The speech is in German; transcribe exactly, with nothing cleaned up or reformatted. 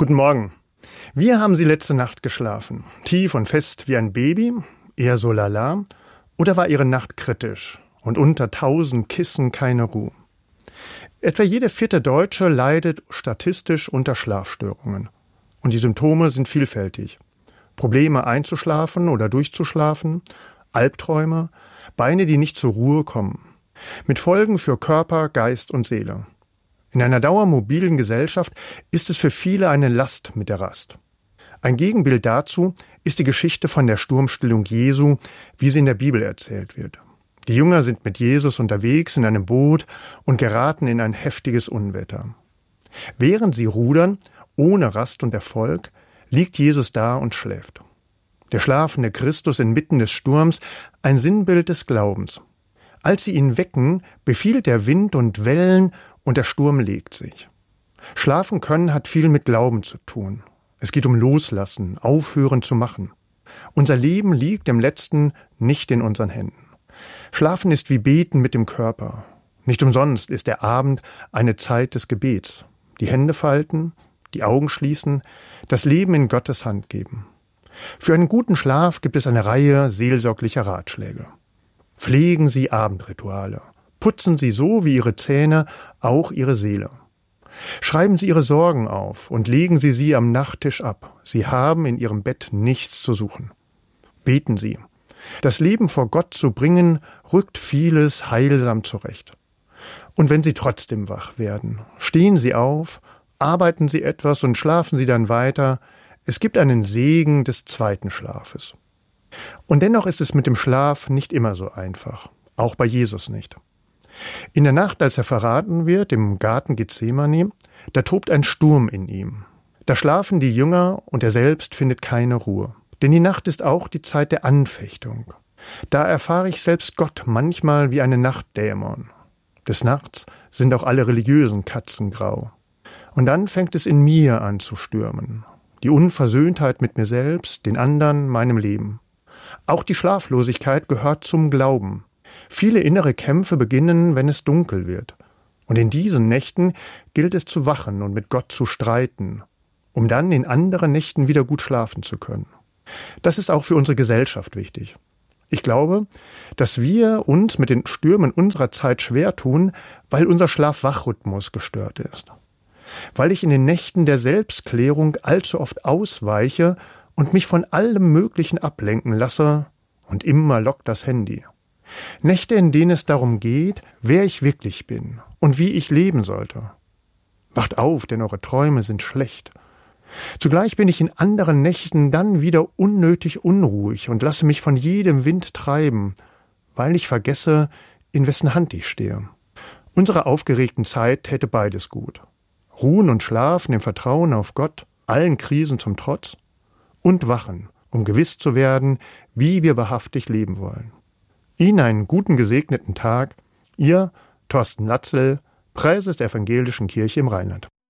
Guten Morgen. Wie haben Sie letzte Nacht geschlafen? Tief und fest wie ein Baby? Eher so lala? Oder war Ihre Nacht kritisch und unter tausend Kissen keine Ruhe? Etwa jeder vierte Deutsche leidet statistisch unter Schlafstörungen. Und die Symptome sind vielfältig. Probleme einzuschlafen oder durchzuschlafen, Albträume, Beine, die nicht zur Ruhe kommen. Mit Folgen für Körper, Geist und Seele. In einer dauermobilen Gesellschaft ist es für viele eine Last mit der Rast. Ein Gegenbild dazu ist die Geschichte von der Sturmstillung Jesu, wie sie in der Bibel erzählt wird. Die Jünger sind mit Jesus unterwegs in einem Boot und geraten in ein heftiges Unwetter. Während sie rudern, ohne Rast und Erfolg, liegt Jesus da und schläft. Der schlafende Christus inmitten des Sturms, ein Sinnbild des Glaubens. Als sie ihn wecken, befiehlt der Wind und Wellen und der Sturm legt sich. Schlafen können hat viel mit Glauben zu tun. Es geht um Loslassen, Aufhören zu machen. Unser Leben liegt im Letzten nicht in unseren Händen. Schlafen ist wie Beten mit dem Körper. Nicht umsonst ist der Abend eine Zeit des Gebets. Die Hände falten, die Augen schließen, das Leben in Gottes Hand geben. Für einen guten Schlaf gibt es eine Reihe seelsorglicher Ratschläge. Pflegen Sie Abendrituale. Putzen Sie so wie Ihre Zähne auch Ihre Seele. Schreiben Sie Ihre Sorgen auf und legen Sie sie am Nachttisch ab. Sie haben in Ihrem Bett nichts zu suchen. Beten Sie. Das Leben vor Gott zu bringen, rückt vieles heilsam zurecht. Und wenn Sie trotzdem wach werden, stehen Sie auf, arbeiten Sie etwas und schlafen Sie dann weiter. Es gibt einen Segen des zweiten Schlafes. Und dennoch ist es mit dem Schlaf nicht immer so einfach. Auch bei Jesus nicht. In der Nacht, als er verraten wird, im Garten Gethsemane, da tobt ein Sturm in ihm. Da schlafen die Jünger und er selbst findet keine Ruhe. Denn die Nacht ist auch die Zeit der Anfechtung. Da erfahre ich selbst Gott manchmal wie eine Nachtdämon. Des Nachts sind auch alle religiösen Katzen grau. Und dann fängt es in mir an zu stürmen. Die Unversöhntheit mit mir selbst, den anderen, meinem Leben. Auch die Schlaflosigkeit gehört zum Glauben. Viele innere Kämpfe beginnen, wenn es dunkel wird. Und in diesen Nächten gilt es zu wachen und mit Gott zu streiten, um dann in anderen Nächten wieder gut schlafen zu können. Das ist auch für unsere Gesellschaft wichtig. Ich glaube, dass wir uns mit den Stürmen unserer Zeit schwer tun, weil unser Schlaf-Wach-Rhythmus gestört ist. Weil ich in den Nächten der Selbstklärung allzu oft ausweiche und mich von allem Möglichen ablenken lasse und immer lockt das Handy. Nächte, in denen es darum geht, wer ich wirklich bin und wie ich leben sollte. Wacht auf, denn eure Träume sind schlecht. Zugleich bin ich in anderen Nächten dann wieder unnötig unruhig und lasse mich von jedem Wind treiben, weil ich vergesse, in wessen Hand ich stehe. Unsere aufgeregten Zeit täte beides gut. Ruhen und schlafen im Vertrauen auf Gott, allen Krisen zum Trotz, und wachen, um gewiss zu werden, wie wir wahrhaftig leben wollen. Ihnen einen guten, gesegneten Tag. Ihr, Thorsten Latzel, Präses der Evangelischen Kirche im Rheinland.